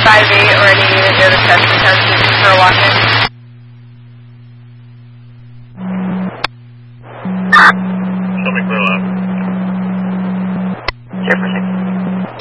5-8 or any unit near the test attention for a walk-in. Show me clear left. Jefferson.